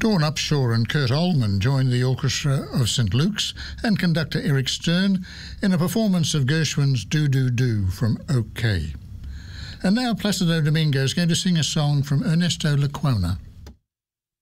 Dawn Upshaw and Kurt Oldman joined the Orchestra of St Luke's and conductor Eric Stern in a performance of Gershwin's Do Do Do from OK. And now Placido Domingo is going to sing a song from Ernesto Lecuona.